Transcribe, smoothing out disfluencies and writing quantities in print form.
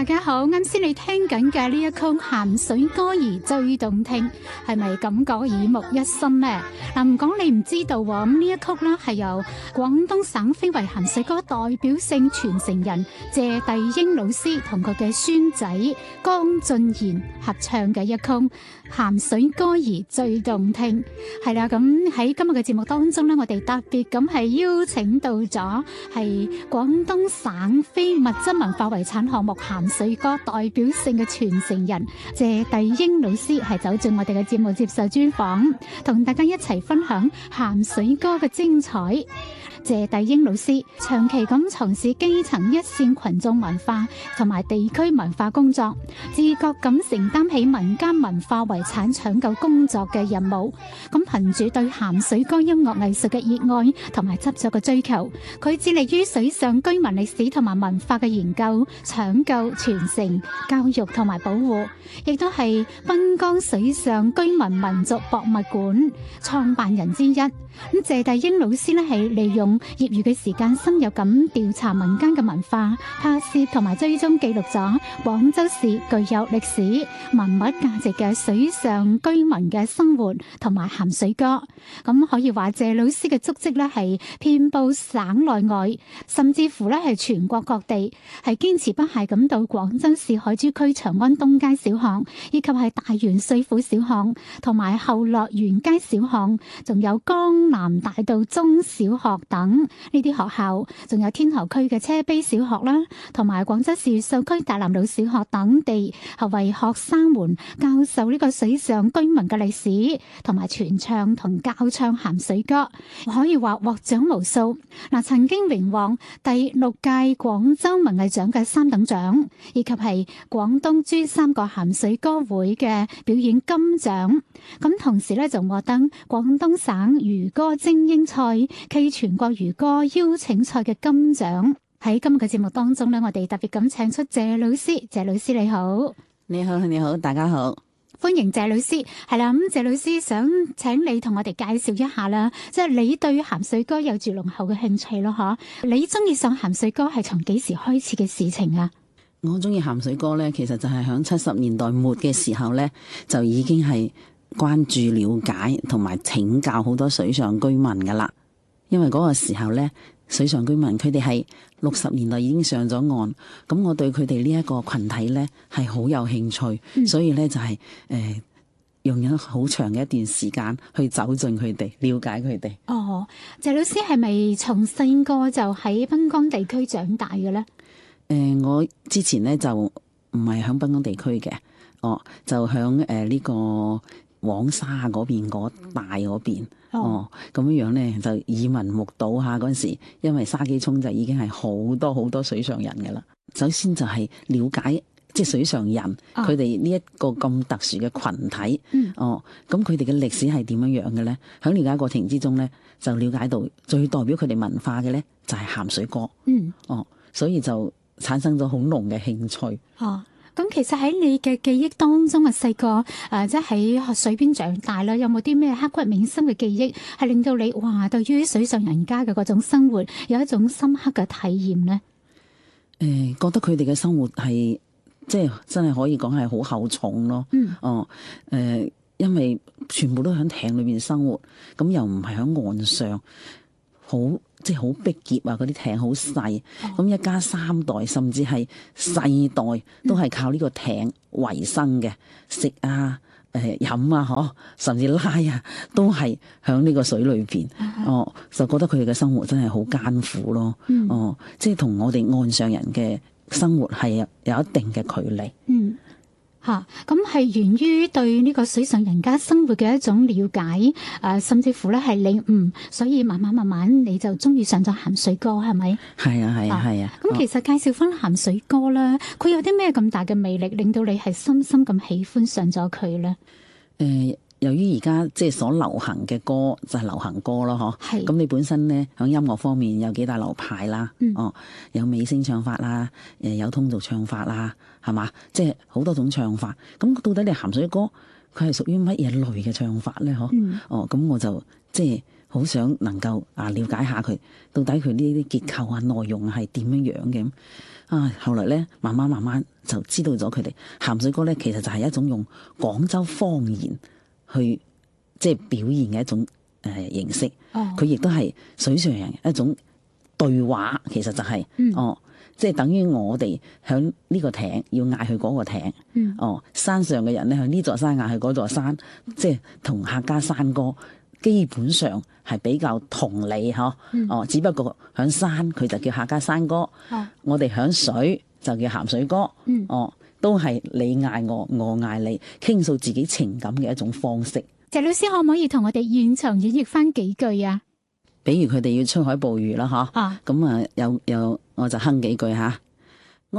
大家好，啱先你聽緊嘅呢一曲鹹水歌兒最動聽，係咪感覺耳目一新呢？嗱，唔講你唔知道喎，咁呢一曲呢係由廣東省非遺鹹水歌代表性傳承人謝帝英老師同佢嘅孫仔江俊賢合唱嘅一曲鹹水歌兒最動聽。係啦，咁喺今日嘅節目當中呢，我哋特別咁係邀請到咗係廣東省非物質文化遺產項目鹹水歌代表性嘅傳承人謝帝英老師，係走進我哋嘅節目接受專訪，同大家一齊分享鹹水歌嘅精彩。謝帝英老師長期咁從事基層一線群眾文化同埋地區文化工作，自覺咁承擔起民間文化遺產搶救工作嘅任務。咁憑住對鹹水歌音樂藝術嘅熱愛同埋執着嘅追求，佢致力於水上居民歷史同埋文化嘅研究、搶救、傳承、教育同埋保護，亦都係濱江水上居民民族博物館創辦人之一。咁謝帝英老師呢係利用業餘嘅時間，深入咁調查民間嘅文化，拍攝同埋追蹤記錄咗廣州市具有歷史文物價值嘅水上居民嘅生活同埋鹹水歌。咁可以話謝老師嘅足跡呢係遍佈省內外，甚至乎呢係全國各地，係堅持不懈咁到廣州市海珠區長安東街小學，以及係大元帥府小學同埋後樂園街小學，仲有江南大道中小學等呢啲學校，仲有天河區嘅車陂小學啦，同埋廣州市越秀區大南路小學等地，係為學生們教授呢個水上居民嘅歷史，同埋傳唱同教唱鹹水歌，可以話獲獎無數。嗱，曾經榮獲第6屆廣州文藝獎嘅3等獎，以及係廣東珠三角鹹水歌會嘅表演金獎。咁同時咧，仲獲得廣東省漁歌精英賽暨全國漁歌邀請賽嘅金獎。喺今日嘅節目當中呢，我哋特別咁請出謝老師。謝老師你好。 你好，你好，大家好， 歡迎謝老師。係啦，咁謝老師想請你同我哋介紹一下啦，即係你對鹹水歌有住濃厚嘅興趣咯，嗬？你中意上鹹水歌係從幾時開始嘅事情啊？ 我中意鹹水歌咧，其實就係響70年代末嘅時候咧，就已經係關注、了解同埋請教好多水上居民噶啦。因為嗰個時候咧，水上居民佢哋係60年代已經上咗岸，咁我對佢哋呢一個群體咧係好有興趣，所以咧就係用咗好長嘅一段時間去走進佢哋，了解佢哋。 哦，謝老師係咪從細個就喺濱江地區長大嘅咧？ 我之前咧就唔係響濱江地區嘅，就響呢個黃沙嗰邊嗰帶嗰邊，咁樣樣咧就耳聞目睹下嗰陣時，因為沙基涌就已經係好多好多水上人噶啦。首先就係了解即係水上人佢哋呢一個咁特殊嘅群體，咁佢哋嘅歷史係點樣樣嘅咧？響了解過程之中咧，就了解到最代表佢哋文化嘅咧就係鹹水歌，所以就產生咗好濃嘅興趣。 咁其實喺你嘅記憶當中啊，細個即係喺水邊長大啦，有冇啲咩刻骨銘心嘅記憶，係令到你哇對於水上人家嘅嗰種生活有一種深刻嘅體驗呢？ 覺得佢哋嘅生活係即係真係可以講係好厚重咯。因為全部都喺艇裏邊生活，咁又唔係喺岸上，即係好逼仄啊！嗰啲艇好細，咁一家3代甚至係世代都係靠呢個艇為生嘅，食啊、飲啊、甚至拉啊，都係響呢個水裏邊。就覺得佢哋嘅生活真係好艱苦咯。即係同我哋岸上人嘅生活係有一定嘅距離。 咁係源於對呢個水上人家生活嘅一種了解，甚至乎咧係領悟，所以慢慢你就中意上咗鹹水歌，係咪？係啊。咁其實介紹翻鹹水歌啦，佢有啲咩咁大嘅魅力，令到你係深深咁喜歡上咗佢咧？ 由於而家即係所流行嘅歌就係流行歌咯，咁你本身咧響音樂方面有幾大流派啦，有美聲唱法啦，有通俗唱法啦，係嘛？即係好多種唱法。咁到底你鹹水歌佢係屬於乜嘢類嘅唱法咧？咁我就即係好想能夠了解下佢到底佢呢啲結構啊內容係點樣樣嘅。後來咧慢慢就知道咗佢哋鹹水歌咧，其實就係一種用廣州方言去即係表現嘅一種形式。佢亦都係水上人一種對話，其實就係、即係等於我哋響呢個艇要嗌去嗰個艇。山上嘅人咧向呢座山嗌去嗰座山，即係同客家山歌基本上係比較同理只不過響山佢就叫客家山歌，我哋響水就叫鹹水歌。都係你嗌我，我嗌你，傾訴自己情感嘅一種方式。 謝老師可唔可以同我哋現場演繹翻幾句啊？ 比如佢哋要出海捕魚啦，咁有我就哼幾句吓。